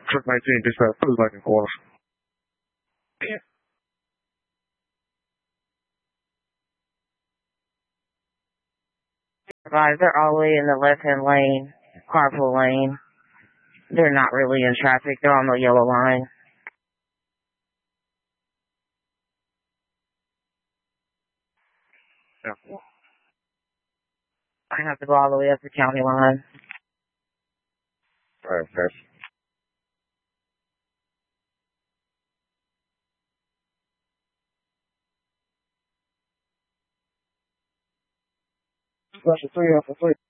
Truck 19, dispatch, please back in quarters. Guys, they're all the way in the left-hand lane, carpool lane. They're not really in traffic. They're on the yellow line. Yeah. I have to go all the way up the county line. All right, guys. Special 3 off the 3.